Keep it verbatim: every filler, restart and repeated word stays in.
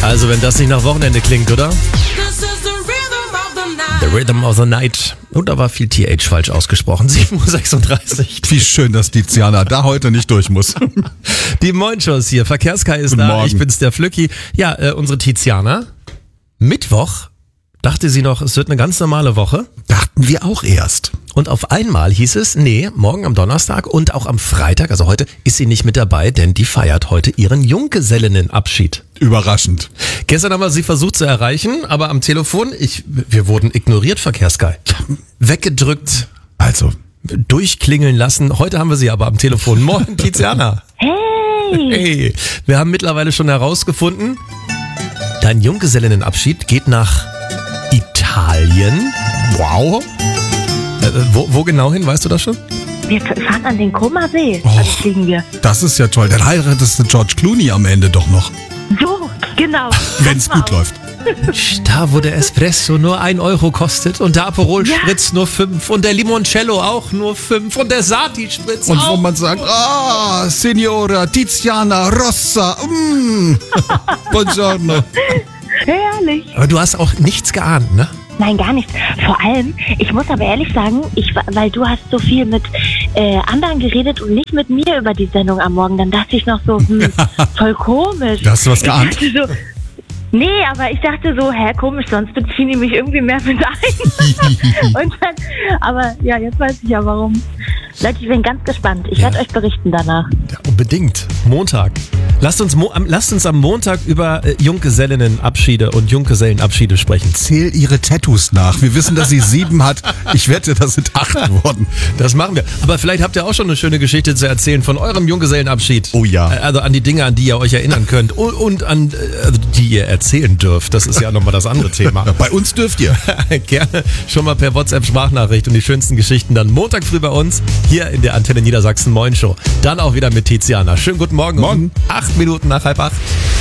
Also, wenn das nicht nach Wochenende klingt, oder? The Rhythm of the Night. Und da war viel T H falsch ausgesprochen. sieben Uhr sechsunddreißig. Wie schön, dass Tiziana da heute nicht durch muss. Die Moin-Show ist hier. Verkehrssky ist Guten da. Morgen. Ich bin's, der Flücki. Ja, äh, unsere Tiziana. Mittwoch dachte sie noch, es wird eine ganz normale Woche. Dachten wir auch erst. Und auf einmal hieß es, nee, morgen am Donnerstag und auch am Freitag, also heute, ist sie nicht mit dabei, denn die feiert heute ihren Junggesellinnenabschied. Überraschend. Gestern haben wir sie versucht zu erreichen, aber am Telefon, ich, wir wurden ignoriert, Verkehrssky. Weggedrückt, Also, durchklingeln lassen. Heute haben wir sie aber am Telefon. Moin, Tiziana. Hey! Hey, wir haben mittlerweile schon herausgefunden, dein Junggesellinnenabschied geht nach Italien. wow. Äh, wo, wo genau hin, weißt du das schon? Wir fahren an den Comer See. Och. Also fliegen wir. Das ist ja toll. Dann heiratest du George Clooney am Ende doch noch. So, genau. Wenn's gut läuft. Da, wo der Espresso nur ein Euro kostet und der Aperol Spritz nur fünf und der Limoncello auch nur fünf und der Sati Spritz Und auch. wo man sagt, ah, Signora Tiziana Rossa, mm. Buongiorno. Herrlich. Aber du hast auch nichts geahnt, ne? Nein, gar nichts. Vor allem, ich muss aber ehrlich sagen, ich, weil du hast so viel mit äh, anderen geredet und nicht mit mir über die Sendung am Morgen, dann dachte ich noch so, hm, voll komisch. Da hast du was geahnt? Ich dachte so, nee, aber ich dachte so, hä, komisch, sonst beziehen die mich irgendwie mehr mit ein. Und dann, aber ja, jetzt weiß ich ja warum. Leute, ich bin ganz gespannt. Ich Ja. werde euch berichten danach. Ja, unbedingt. Montag. Lasst uns, mo am- lasst uns am Montag über äh, Junggesellinnenabschiede und Junggesellenabschiede sprechen. Zähl ihre Tattoos nach. Wir wissen, dass sie sieben hat. Ich wette, das sind acht geworden. Das machen wir. Aber vielleicht habt ihr auch schon eine schöne Geschichte zu erzählen von eurem Junggesellenabschied. Oh ja. Äh, Also an die Dinge, an die ihr euch erinnern könnt und, und an äh, also die ihr erzählen dürft. Das ist ja nochmal das andere Thema. Bei uns dürft ihr. Gerne schon mal per WhatsApp-Sprachnachricht und die schönsten Geschichten dann Montag früh bei uns hier in der Antenne Niedersachsen Moin Show. Dann auch wieder mit Tiziana. Schönen guten Morgen. Morgen. Um acht Minuten nach halb acht.